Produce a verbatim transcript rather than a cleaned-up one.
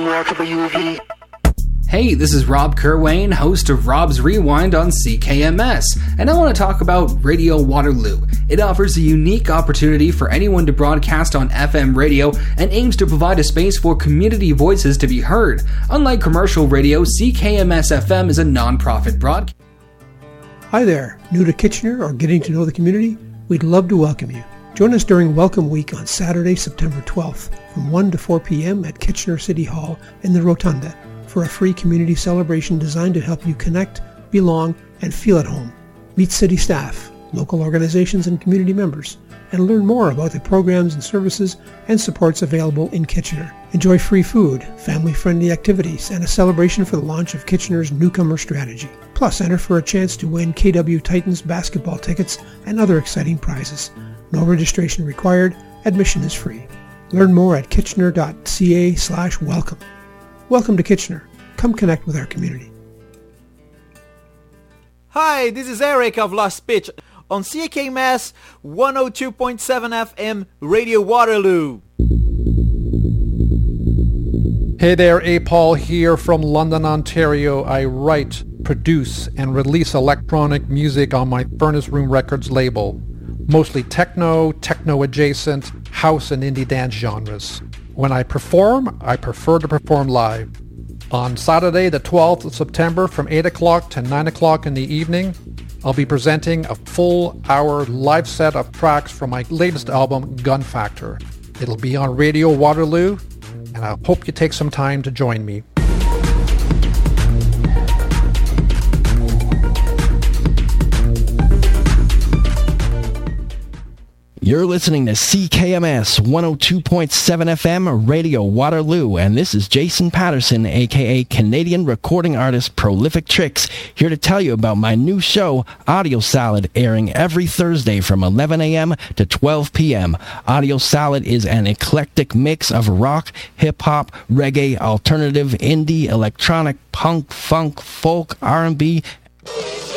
R W V. Hey, this is Rob Kerwayne, host of Rob's Rewind on C K M S, and I want to talk about Radio Waterloo. It offers a unique opportunity for anyone to broadcast on F M radio and aims to provide a space for community voices to be heard. Unlike commercial radio, C K M S F M is a non-profit broadcast. Hi there, new to Kitchener or getting to know the community? We'd love to welcome you. Join us during Welcome Week on Saturday, September twelfth from one to four p.m. at Kitchener City Hall in the Rotunda for a free community celebration designed to help you connect, belong, and feel at home. Meet city staff, local organizations, and community members, and learn more about the programs and services and supports available in Kitchener. Enjoy free food, family-friendly activities, and a celebration for the launch of Kitchener's Newcomer Strategy. Plus, enter for a chance to win K W Titans basketball tickets and other exciting prizes. No registration required. Admission is free. Learn more at kitchener.ca slash welcome. Welcome to Kitchener. Come connect with our community. Hi, this is Eric of Lost Pitch on C K M S one oh two point seven F M Radio Waterloo. Hey there, A. Paul here from London, Ontario. I write, produce, and release electronic music on my Furnace Room Records label. Mostly techno, techno-adjacent, house and indie dance genres. When I perform, I prefer to perform live. On Saturday, the twelfth of September, from eight o'clock to nine o'clock in the evening, I'll be presenting a full hour live set of tracks from my latest album, Gun Factor. It'll be on Radio Waterloo, and I hope you take some time to join me. You're listening to C K M S one oh two point seven F M Radio Waterloo, and this is Jason Patterson, aka Canadian recording artist Prolific Tricks, here to tell you about my new show, Audio Salad, airing every Thursday from eleven a.m. to twelve p.m. Audio Salad is an eclectic mix of rock, hip-hop, reggae, alternative, indie, electronic, punk, funk, folk, R and B,